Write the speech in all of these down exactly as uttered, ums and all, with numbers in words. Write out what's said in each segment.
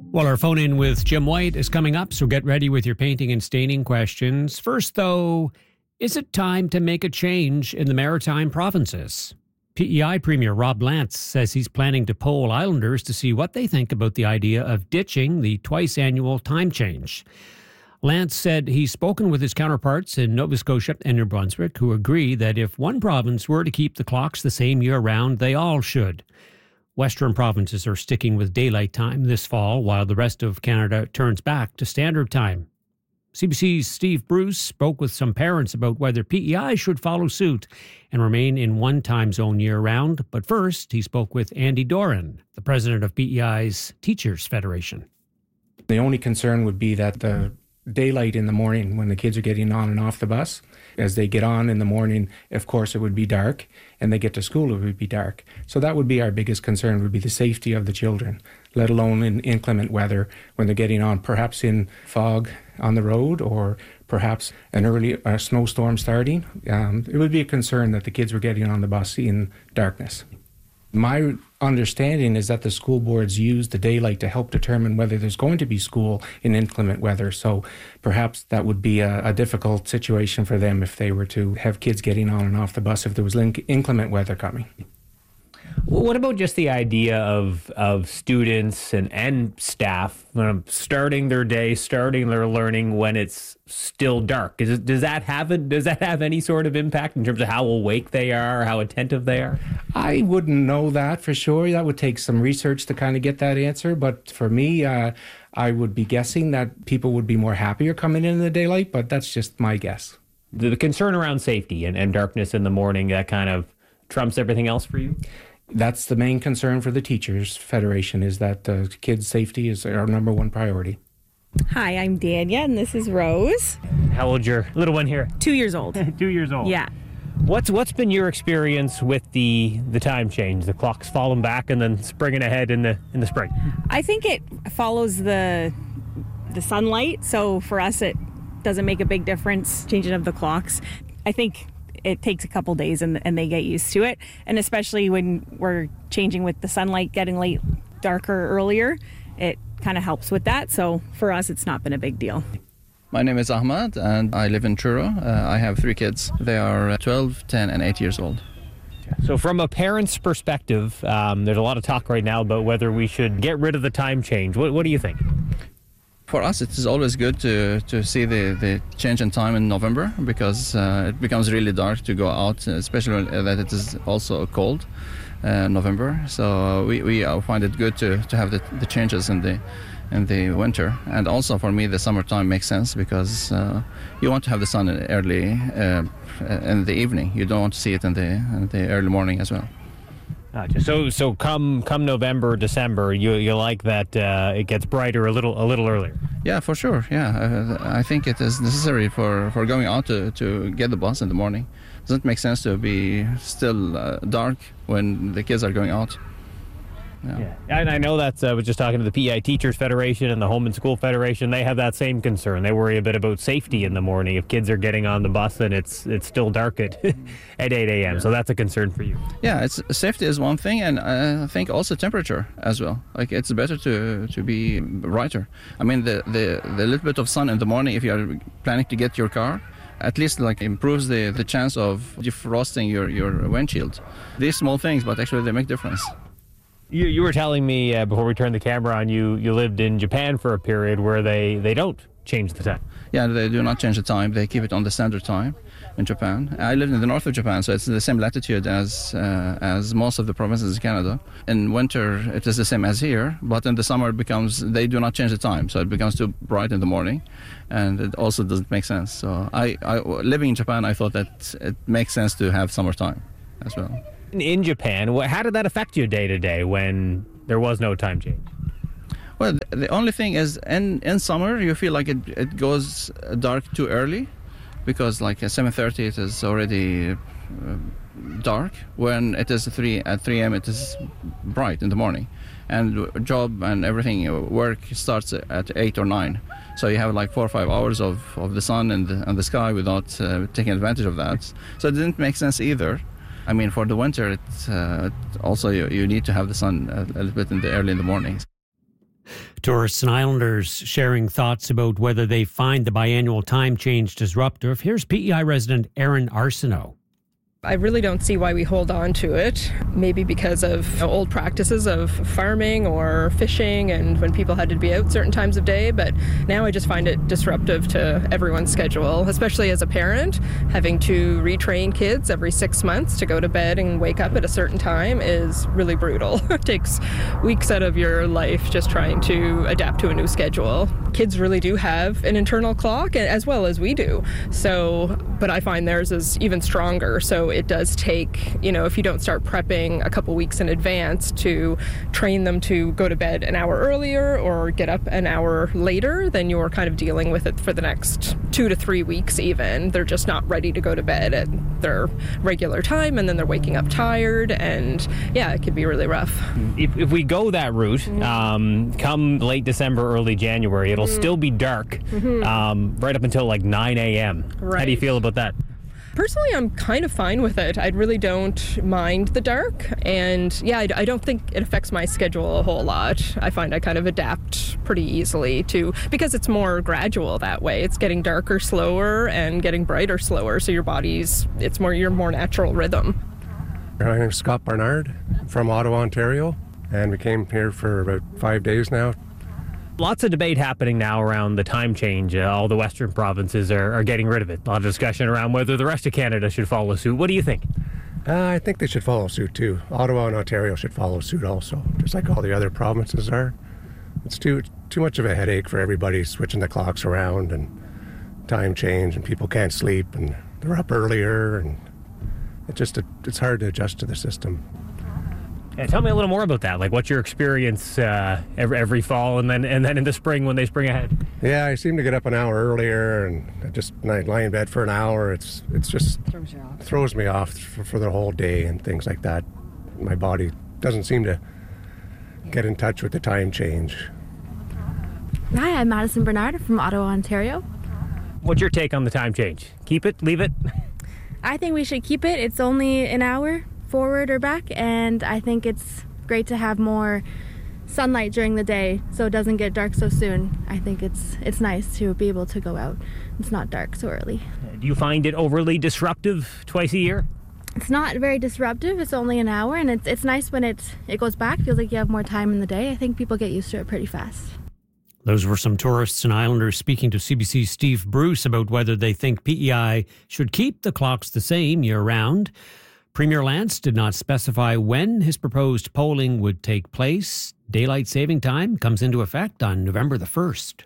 Well, our phone in with Jim White is coming up, so get ready with your painting and staining questions. First, though, is it time to make a change in the Maritime provinces? P E I Premier Rob Lance says he's planning to poll Islanders to see what they think about the idea of ditching the twice-annual time change. Lance said he's spoken with his counterparts in Nova Scotia and New Brunswick who agree that if one province were to keep the clocks the same year-round, they all should. Western provinces are sticking with daylight time this fall, while the rest of Canada turns back to standard time. C B C's Steve Bruce spoke with some parents about whether P E I should follow suit and remain in one time zone year-round. But first, he spoke with Andy Doran, the president of P E I's Teachers Federation. The only concern would be that the daylight in the morning when the kids are getting on and off the bus, as they get on in the morning, of course, it would be dark, and they get to school, it would be dark. So that would be our biggest concern, would be the safety of the children, let alone in inclement weather when they're getting on, perhaps in fog on the road or perhaps an early uh, snowstorm starting. Um, it would be a concern that the kids were getting on the bus in darkness. My understanding is that the school boards use the daylight to help determine whether there's going to be school in inclement weather. So perhaps that would be a, a difficult situation for them if they were to have kids getting on and off the bus if there was inc- inclement weather coming. What about just the idea of of students and, and staff um, starting their day, starting their learning when it's still dark? Is it, does that have a, does that have any sort of impact in terms of how awake they are, how attentive they are? I wouldn't know that for sure. That would take some research to kind of get that answer. But for me, uh, I would be guessing that people would be more happier coming in in the daylight, but that's just my guess. The, the concern around safety and, and darkness in the morning, that kind of trumps everything else for you? That's the main concern for the Teachers Federation, is that uh, kids' safety is our number one priority. Hi, I'm Dania, and this is Rose. How old's your little one here? Two years old. Two years old. Yeah. What's what's been your experience with the the time change? The clock's falling back and then springing ahead in the in the spring. I think it follows the the sunlight, so for us it doesn't make a big difference changing of the clocks. I think it takes a couple days and, and they get used to it. And especially when we're changing with the sunlight getting late, darker earlier, it kind of helps with that. So for us, it's not been a big deal. My name is Ahmad and I live in Truro. Uh, I have three kids. They are twelve, ten, and eight years old. So from a parent's perspective, um, there's a lot of talk right now about whether we should get rid of the time change. What, what do you think? For us, it is always good to, to see the, the change in time in November because uh, it becomes really dark to go out, especially that it is also cold uh, November. So uh, we, we find it good to, to have the, the changes in the in the winter. And also for me, the summertime makes sense because uh, you want to have the sun early uh, in the evening. You don't want to see it in the, in the early morning as well. Gotcha. So, so come come November, December, you you like that uh, it gets brighter a little a little earlier. Yeah, for sure. Yeah, uh, I think it is necessary for, for going out to, to get the bus in the morning. It doesn't make sense to be still uh, dark when the kids are going out. Yeah. yeah, and I know that I uh, was just talking to the P E I Teachers Federation and the Home and School Federation. They have that same concern. They worry a bit about safety in the morning if kids are getting on the bus and it's it's still dark at at eight a.m. Yeah. So that's a concern for you. Yeah, it's safety is one thing, and I think also temperature as well. Like it's better to to be brighter. I mean, the the the little bit of sun in the morning, if you are planning to get your car, at least like improves the the chance of defrosting your your windshield. These small things, but actually they make difference. You, you were telling me uh, before we turned the camera on, you, you lived in Japan for a period where they, they don't change the time. Yeah, they do not change the time. They keep it on the standard time in Japan. I lived in the north of Japan, so it's the same latitude as uh, as most of the provinces in Canada. In winter, it is the same as here, but in the summer, it becomes they do not change the time, so it becomes too bright in the morning, and it also doesn't make sense. So I, I living in Japan, I thought that it makes sense to have summertime as well. In Japan, how did that affect you day to day when there was no time change? Well, the only thing is in, in summer you feel like it, it goes dark too early because like at seven thirty it is already uh, dark. When it is three at three a.m. it is bright in the morning, and job and everything work starts at eight or nine. So you have like four or five hours of, of the sun and the, and the sky without uh, taking advantage of that. So it didn't make sense either. I mean, for the winter, it's uh, also you, you need to have the sun a, a little bit in the early in the mornings. Tourists and islanders sharing thoughts about whether they find the biannual time change disruptive. Here's P E I resident Aaron Arsenault. I really don't see why we hold on to it. Maybe because of you know, old practices of farming or fishing and when people had to be out certain times of day. But now I just find it disruptive to everyone's schedule, especially as a parent. Having to retrain kids every six months to go to bed and wake up at a certain time is really brutal. It takes weeks out of your life just trying to adapt to a new schedule. Kids really do have an internal clock as well as we do. So, but I find theirs is even stronger. So it does take, you know, if you don't start prepping a couple weeks in advance to train them to go to bed an hour earlier or get up an hour later, then you're kind of dealing with it for the next two to three weeks even. They're just not ready to go to bed at their regular time, and then they're waking up tired, and yeah, it can be really rough. If, if we go that route, mm-hmm. um, come late December, early January, it'll mm-hmm. still be dark mm-hmm. um, right up until like nine a.m. Right. How do you feel about that? Personally, I'm kind of fine with it. I really don't mind the dark. And yeah, I, I don't think it affects my schedule a whole lot. I find I kind of adapt pretty easily to, because it's more gradual that way. It's getting darker slower and getting brighter slower. So your body's, it's more your more natural rhythm. My name is Scott Barnard from Ottawa, Ontario. And we came here for about five days now. Lots of debate happening now around the time change. Uh, all the Western provinces are, are getting rid of it. A lot of discussion around whether the rest of Canada should follow suit. What do you think? Uh, I think they should follow suit too. Ottawa and Ontario should follow suit also, just like all the other provinces are. It's too too much of a headache for everybody switching the clocks around and time change, and people can't sleep and they're up earlier, and it just it, it's hard to adjust to the system. Yeah, tell me a little more about that. Like, what's your experience uh, every, every fall and then and then in the spring when they spring ahead? Yeah, I seem to get up an hour earlier, and I just when I lie in bed for an hour. It's it's just throws, you off. throws me off for, for the whole day and things like that. My body doesn't seem to get in touch with the time change. Hi, I'm Madison Bernard from Ottawa, Ontario. What's your take on the time change? Keep it? Leave it? I think we should keep it. It's only an hour forward or back, and I think it's great to have more sunlight during the day so it doesn't get dark so soon. I think it's it's nice to be able to go out. It's not dark so early. Do you find it overly disruptive twice a year? It's not very disruptive. It's only an hour, and it's it's nice when it it goes back. Feels like you have more time in the day. I think people get used to it pretty fast. Those were some tourists and islanders speaking to C B C's Steve Bruce about whether they think P E I should keep the clocks the same year-round. Premier Lance did not specify when his proposed polling would take place. Daylight saving time comes into effect on November the first.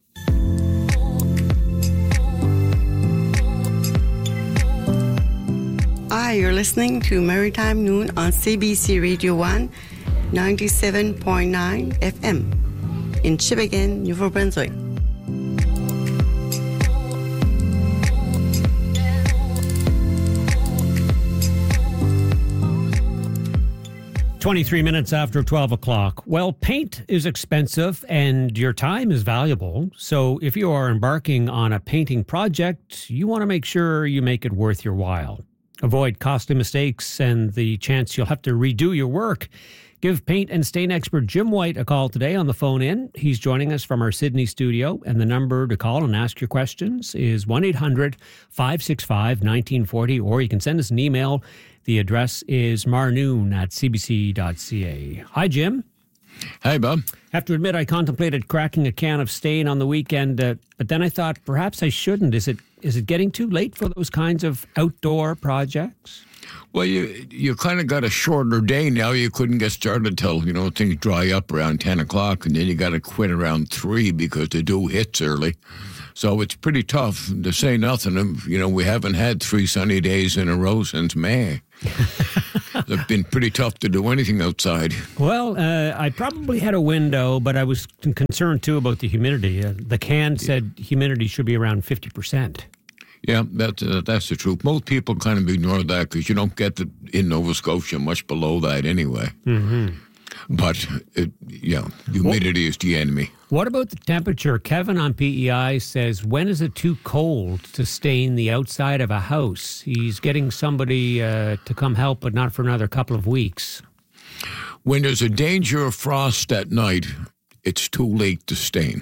Hi, you're listening to Maritime Noon on C B C Radio one, ninety-seven point nine F M in Sheboygan, New Brunswick. twenty-three minutes after twelve o'clock. Well, paint is expensive and your time is valuable. So if you are embarking on a painting project, you want to make sure you make it worth your while. Avoid costly mistakes and the chance you'll have to redo your work. Give paint and stain expert Jim White a call today on the phone in. He's joining us from our Sydney studio, and the number to call and ask your questions is one eight hundred five six five one nine four zero, or you can send us an email. The address is marnoon at c b c dot c a. Hi, Jim. Hi, Bob. Have to admit, I contemplated cracking a can of stain on the weekend, uh, but then I thought perhaps I shouldn't. Is it is it getting too late for those kinds of outdoor projects? Well, you you kind of got a shorter day now. You couldn't get started till, you know, things dry up around ten o'clock, and then you got to quit around three because the dew hits early. So it's pretty tough, to say nothing. You know, we haven't had three sunny days in a row since May. It's been pretty tough to do anything outside. Well, uh, I probably had a window, but I was concerned, too, about the humidity. Uh, the can said humidity should be around fifty percent. Yeah, that's, uh, that's the truth. Most people kind of ignore that because you don't get it in Nova Scotia much below that anyway. Mm-hmm. But, it, yeah, humidity well, is the enemy. What about the temperature? Kevin on P E I says, when is it too cold to stain the outside of a house? He's getting somebody uh, to come help, but not for another couple of weeks. When there's a danger of frost at night, it's too late to stain.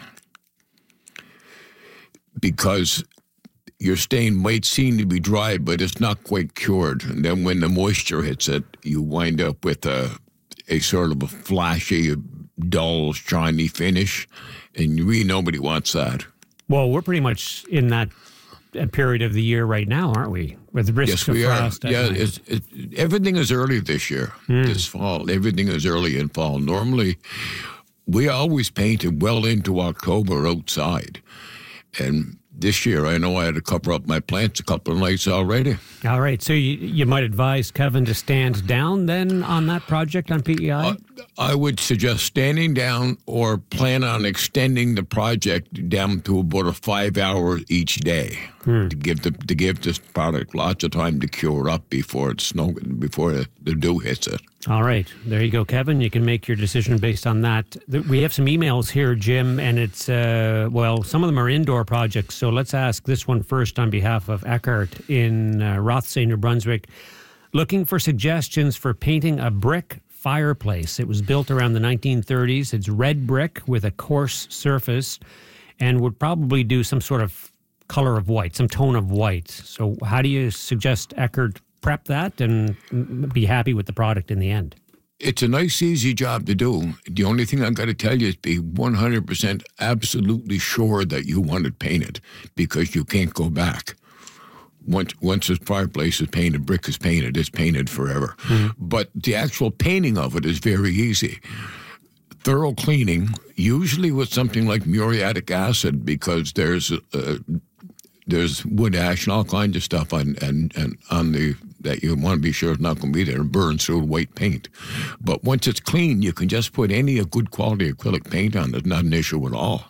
Because your stain might seem to be dry, but it's not quite cured. And then when the moisture hits it, you wind up with a, a sort of a flashy, dull, shiny finish. And really nobody wants that. Well, we're pretty much in that period of the year right now, aren't we? With risks yes, we of are. frost. Yeah, it's, it, everything is early this year, mm. this fall. Everything is early in fall. Normally, we always painted well into October outside. And this year, I know I had to cover up my plants a couple of nights already. All right. So you, you might advise Kevin to stand down then on that project on P E I? Uh, I would suggest standing down or plan on extending the project down to about a five hours each day hmm. to give the to give this product lots of time to cure up before it's snow before the, the dew hits it. All right. There you go, Kevin. You can make your decision based on that. We have some emails here, Jim, and it's, uh, well, some of them are indoor projects. So let's ask this one first on behalf of Eckhart in uh, Rothsay, New Brunswick, looking for suggestions for painting a brick fireplace. It was built around the nineteen thirties. It's red brick with a coarse surface and would probably do some sort of color of white, some tone of white. So how do you suggest Eckhart prep that and be happy with the product in the end? It's a nice, easy job to do. The only thing I've got to tell you is be one hundred percent absolutely sure that you want it painted, because you can't go back. Once once this fireplace is painted, brick is painted, it's painted forever. Mm-hmm. But the actual painting of it is very easy. Thorough cleaning, usually with something like muriatic acid, because there's uh, there's wood ash and all kinds of stuff on and, and on the that you want to be sure it's not going to be there and burns through white paint. But once it's clean, you can just put any good quality acrylic paint on it. It's not an issue at all.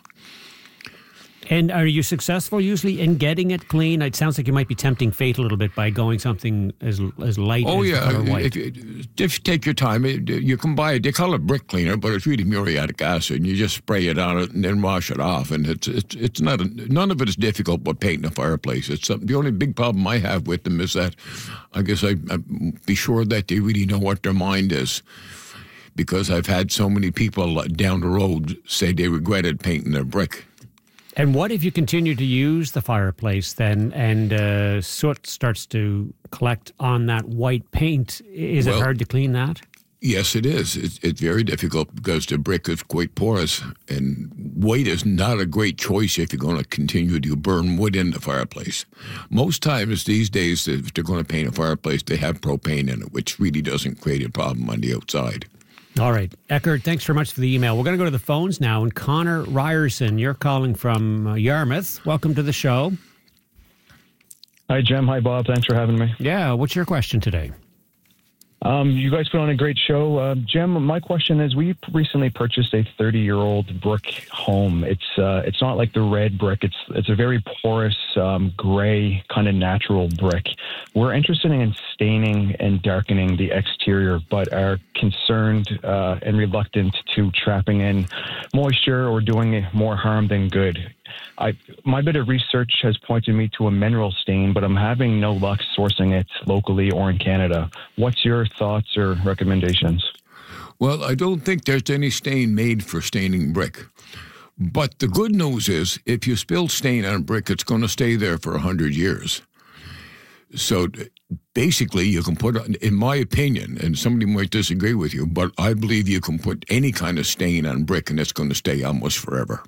And are you successful usually in getting it clean? It sounds like you might be tempting fate a little bit by going something as as light oh, as yeah. the color white. If you, if you take your time, you can buy it. They call it brick cleaner, but it's really muriatic acid. And you just spray it on it and then wash it off. And it's it's it's not a, none of it is difficult but painting a fireplace. It's something, the only big problem I have with them is that I guess I, I be sure that they really know what their mind is. Because I've had so many people down the road say they regretted painting their brick. And what if you continue to use the fireplace then and uh, soot starts to collect on that white paint? Is well, it hard to clean that? Yes, it is. It's, it's very difficult because the brick is quite porous, and white is not a great choice if you're going to continue to burn wood in the fireplace. Most times these days, if they're going to paint a fireplace, they have propane in it, which really doesn't create a problem on the outside. All right. Eckhart, thanks very much for the email. We're going to go to the phones now. And Connor Ryerson, you're calling from uh, Yarmouth. Welcome to the show. Hi, Jim. Hi, Bob. Thanks for having me. Yeah. What's your question today? Um, you guys put on a great show. Uh, Jim, my question is, we recently purchased a thirty-year-old brick home. It's uh, it's not like the red brick. It's it's a very porous, um, gray, kind of natural brick. We're interested in staining and darkening the exterior, but are concerned uh, and reluctant to trapping in moisture or doing more harm than good. I, my bit of research has pointed me to a mineral stain, but I'm having no luck sourcing it locally or in Canada. What's your thoughts or recommendations? Well, I don't think there's any stain made for staining brick. But the good news is, if you spill stain on brick, it's going to stay there for one hundred years. So basically, you can put, in my opinion, and somebody might disagree with you, but I believe you can put any kind of stain on brick and it's going to stay almost forever.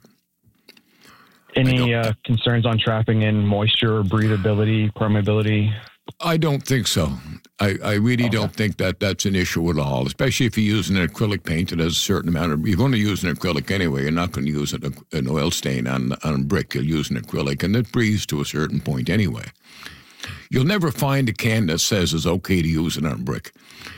Any uh, concerns on trapping in moisture or breathability, permeability? I don't think so. I, I really okay. don't think that that's an issue at all, especially if you're using an acrylic paint that has a certain amount of, you're going to use an acrylic anyway. You're not going to use an, an oil stain on, on brick. You'll use an acrylic, and it breathes to a certain point anyway. You'll never find a can that says it's okay to use it on brick.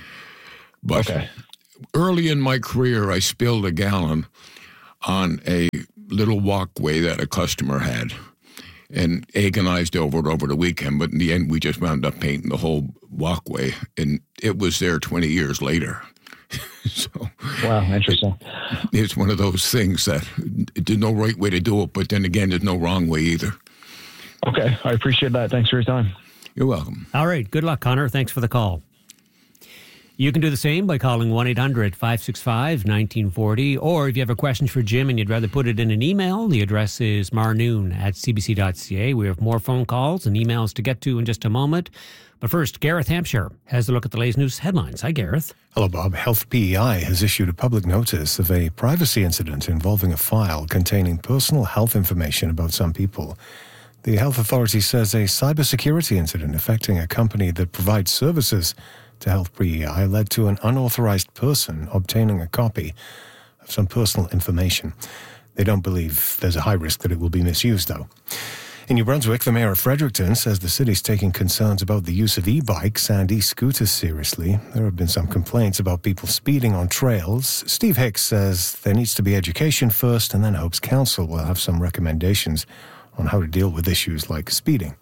But okay. early in my career, I spilled a gallon on a little walkway that a customer had and agonized over it over the weekend. But in the end, we just wound up painting the whole walkway, and it was there twenty years later. So, wow, interesting. It, it's one of those things that there's no right way to do it, but then again, there's no wrong way either. Okay, I appreciate that. Thanks for your time. You're welcome. All right, good luck, Connor. Thanks for the call. You can do the same by calling one eight hundred five six five one nine four zero, or if you have a question for Jim and you'd rather put it in an email, the address is marnoon at c b c dot c a. We have more phone calls and emails to get to in just a moment. But first, Gareth Hampshire has a look at the latest news headlines. Hi, Gareth. Hello, Bob. Health P E I has issued a public notice of a privacy incident involving a file containing personal health information about some people. The health authority says a cybersecurity incident affecting a company that provides services to Health P E I led to an unauthorized person obtaining a copy of some personal information. They don't believe there's a high risk that it will be misused, though. In New Brunswick, the mayor of Fredericton says the city's taking concerns about the use of e-bikes and e-scooters seriously. There have been some complaints about people speeding on trails. Steve Hicks says there needs to be education first, and then hopes council will have some recommendations on how to deal with issues like speeding.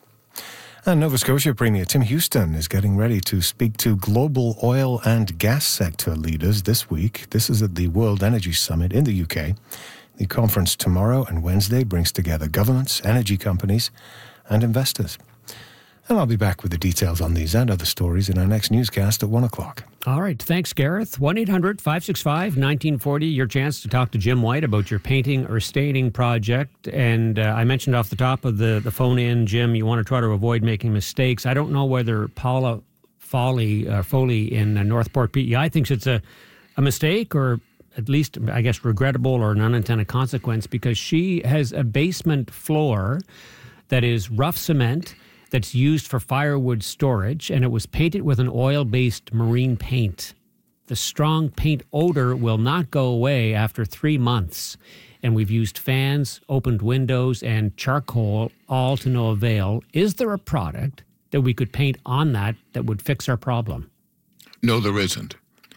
And Nova Scotia Premier Tim Houston is getting ready to speak to global oil and gas sector leaders this week. This is at the World Energy Summit in the U K. The conference tomorrow and Wednesday brings together governments, energy companies, and investors. And I'll be back with the details on these and other stories in our next newscast at one o'clock. All right. Thanks, Gareth. one eight hundred five six five one nine four zero, your chance to talk to Jim White about your painting or staining project. And uh, I mentioned off the top of the, the phone in, Jim, you want to try to avoid making mistakes. I don't know whether Paula Foley, uh, Foley in uh, Northport P E I thinks it's a, a mistake, or at least, I guess, regrettable or an unintended consequence, because she has a basement floor that is rough cement that's used for firewood storage, and it was painted with an oil-based marine paint. The strong paint odor will not go away after three months, and we've used fans, opened windows, and charcoal, all to no avail. Is there a product that we could paint on that that would fix our problem? No, there isn't.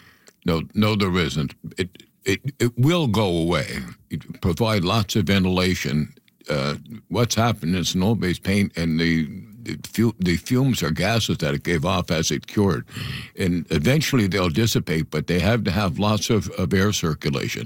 No, no, there isn't. It it it will go away. It provide lots of ventilation. Uh, what's happened is an oil-based paint, and the The, fu- the fumes or gases that it gave off as it cured. And eventually they'll dissipate, but they have to have lots of, of air circulation.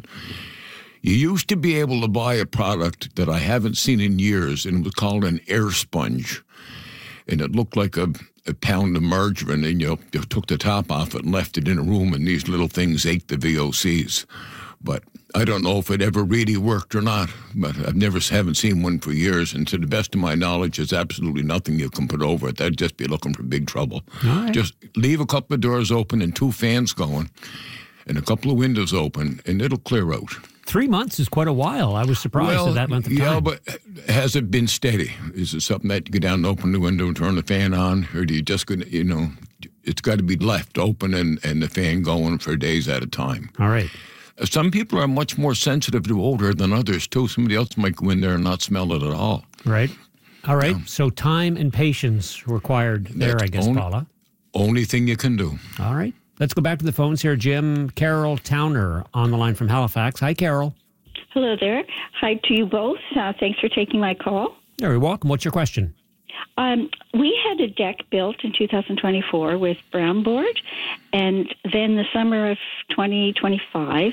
You used to be able to buy a product that I haven't seen in years, and it was called an air sponge. And it looked like a, a pound of margarine, and you, you took the top off it and left it in a room, and these little things ate the V O Cs. But I don't know if it ever really worked or not, but I've never haven't seen one for years. And to the best of my knowledge, there's absolutely nothing you can put over it. That'd just be looking for big trouble. Right. Just leave a couple of doors open and two fans going and a couple of windows open, and it'll clear out. Three months is quite a while. I was surprised well, at that length of time. Yeah, but has it been steady? Is it something that you go down and open the window and turn the fan on? Or do you just, go, you know, it's got to be left open and, and the fan going for days at a time. All right. Some people are much more sensitive to odor than others, too. Somebody else might go in there and not smell it at all. Right. All right. Yeah. So time and patience required there, That's I guess, only, Paula. Only thing you can do. All right. Let's go back to the phones here. Jim, Carol Towner on the line from Halifax. Hi, Carol. Hello there. Hi to you both. Uh, thanks for taking my call. You're welcome. What's your question? Um, we had a deck built in two thousand twenty-four with brown board, and then the summer of twenty twenty-five,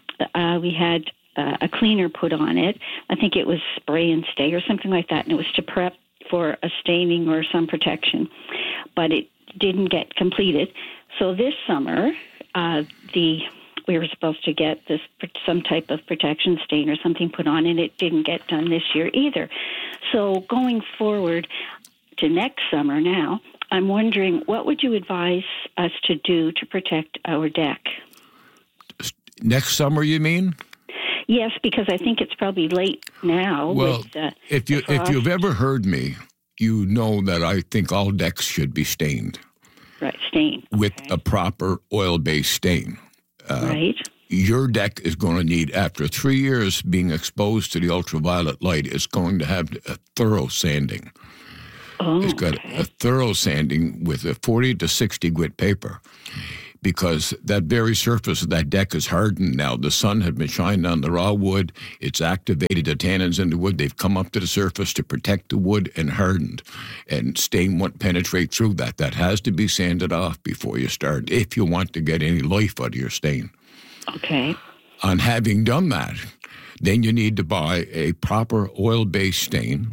uh, we had uh, a cleaner put on it. I think it was spray and stay or something like that, and it was to prep for a staining or some protection, but it didn't get completed. So this summer, uh, the we were supposed to get this some type of protection stain or something put on, and it didn't get done this year either. So going forward to next summer now, I'm wondering, what would you advise us to do to protect our deck? Next summer, you mean? Yes, because I think it's probably late now. Well, with, uh, if you if you've ever heard me, you know that I think all decks should be stained. Right, stain. With okay. a proper oil-based stain. Uh, right. Your deck is going to need, after three years being exposed to the ultraviolet light, it's going to have a thorough sanding. Oh, it's got okay. a thorough sanding with a forty to sixty grit paper, because that very surface of that deck is hardened now. The sun had been shining on the raw wood. It's activated the tannins in the wood. They've come up to the surface to protect the wood and hardened. And stain won't penetrate through that. That has to be sanded off before you start, if you want to get any life out of your stain. Okay. On having done that, then you need to buy a proper oil-based stain,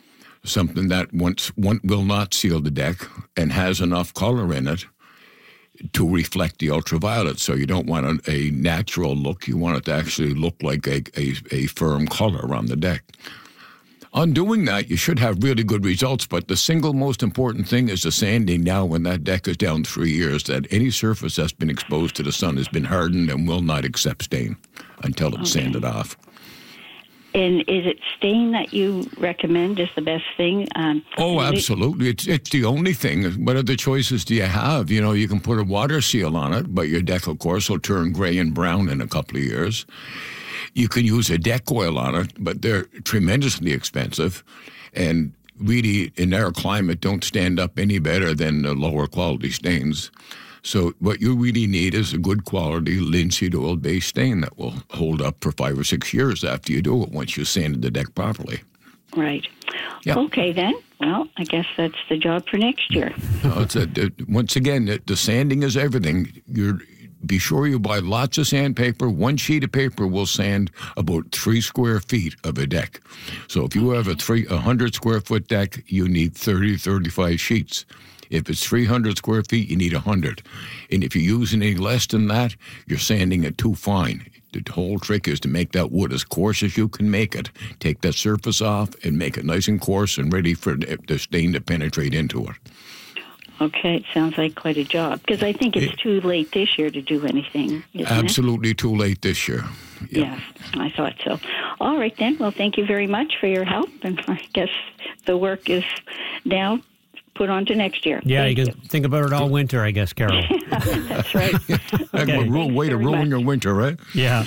something that once one will not seal the deck and has enough color in it to reflect the ultraviolet. So you don't want a, a natural look. You want it to actually look like a, a, a firm color on the deck. On doing that, you should have really good results, but the single most important thing is the sanding now when that deck is down three years, that any surface that's been exposed to the sun has been hardened and will not accept stain until it's Okay. sanded off. And is it stain that you recommend is the best thing? Um, Oh, absolutely. It's it's the only thing. What other choices do you have? You know, you can put a water seal on it, but your deck, of course, will turn gray and brown in a couple of years. You can use a deck oil on it, but they're tremendously expensive. And really, in our climate, don't stand up any better than the lower quality stains. So what you really need is a good quality linseed oil-based stain that will hold up for five or six years after you do it once you sanded the deck properly. Right. Yeah. Okay, then. Well, I guess that's the job for next year. No, it's a, it- once again, the, the sanding is everything. You're be sure you buy lots of sandpaper. One sheet of paper will sand about three square feet of a deck. So if you have a three a hundred square foot deck, you need thirty, thirty-five sheets. If it's three hundred square feet, you need one hundred. And if you use any less than that, you're sanding it too fine. The whole trick is to make that wood as coarse as you can make it. Take that surface off and make it nice and coarse and ready for the the stain to penetrate into it. Okay, it sounds like quite a job. Because I think it's too late this year to do anything, isn't Absolutely too late this year. it? Yes, I thought so. All right, then. Well, thank you very much for your help. And I guess the work is now put on to next year. Yeah, Thank you can think about it all winter, I guess, Carol. That's right. Like a ru- way to very ruin much. your winter, right? Yeah.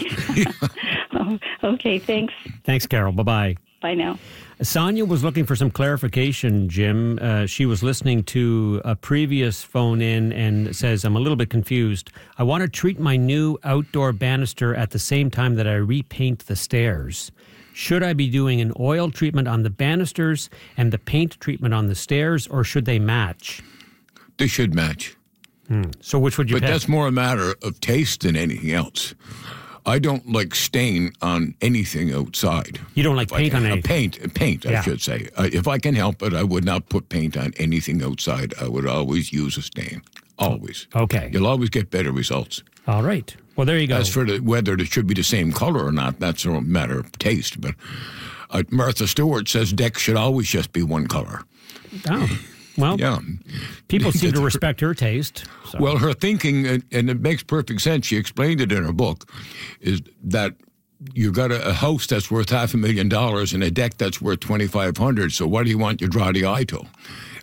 Oh, okay, thanks. Thanks, Carol. Bye-bye. Bye now. Sonia was looking for some clarification, Jim. Uh, she was listening to a previous phone in and says, I'm a little bit confused. I want to treat my new outdoor banister at the same time that I repaint the stairs. Should I be doing an oil treatment on the banisters and the paint treatment on the stairs, or should they match? They should match. Hmm. So which would you But pick? that's more a matter of taste than anything else. I don't like stain on anything outside. You don't like If I paint can- on uh, anything? Paint, paint, Yeah. I should say. Uh, if I can help it, I would not put paint on anything outside. I would always use a stain. Always. Okay. You'll always get better results. All right. Well, there you go. As for the, whether it should be the same color or not, that's a matter of taste. But uh, Martha Stewart says decks should always just be one color. Oh, well, Yeah. people seem to respect her taste. So. Well, her thinking, and and it makes perfect sense, she explained it in her book, is that you got a, a house that's worth half a million dollars and a deck that's worth twenty-five hundred. So what do you want your draw the eye to?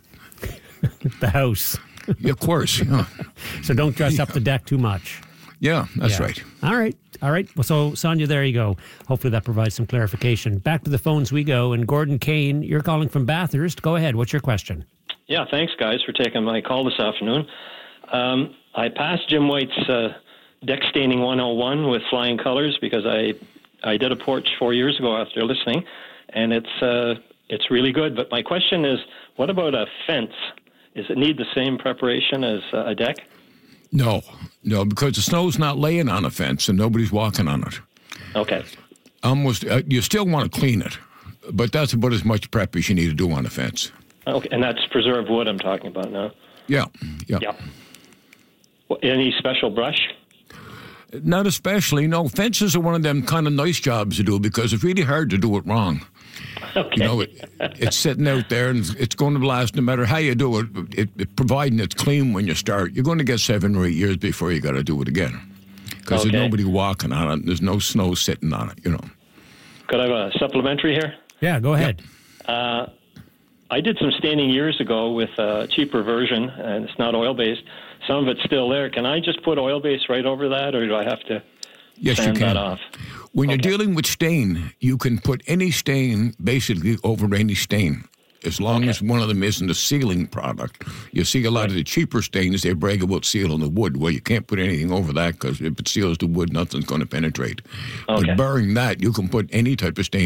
The house. Yeah, of course. Yeah, So don't dress up the deck too much. yeah that's Yeah. right. All right. All right. Well, so, Sonia, there you go. Hopefully that provides some clarification. Back to the phones we go. And Gordon Kane, you're calling from Bathurst. Go ahead. What's your question? Yeah, thanks, guys, for taking my call this afternoon. Um, I passed Jim White's uh, deck staining one oh one with flying colors because I I did a porch four years ago after listening, and it's uh, it's really good. But my question is, what about a fence? Does it need the same preparation as uh, a deck? No, no, because the snow's not laying on a fence and nobody's walking on it. Okay. Almost, uh, you still want to clean it, but that's about as much prep as you need to do on a fence. Okay, and that's preserved wood I'm talking about now. Yeah, yeah. Yeah. Well, any special brush? Not especially. No, fences are one of them kind of nice jobs to do because it's really hard to do it wrong. Okay. You know, it, it's sitting out there and it's going to last no matter how you do it, it, it. Providing it's clean when you start, you're going to get seven or eight years before you got to do it again. Because Okay. there's nobody walking on it. And there's no snow sitting on it, you know. Could I have a supplementary here? Yeah, go ahead. Uh, I did some staining years ago with a cheaper version, and it's not oil-based. Some of it's still there. Can I just put oil-based right over that, or do I have to Yes, you sand can. that off? When you're dealing with stain, you can put any stain basically over any stain. As long as one of them isn't a sealing product. You see a lot of the cheaper stains, they brag about sealing the wood. Well, you can't put anything over that because if it seals the wood, nothing's going to penetrate. Okay. But barring that, you can put any type of stain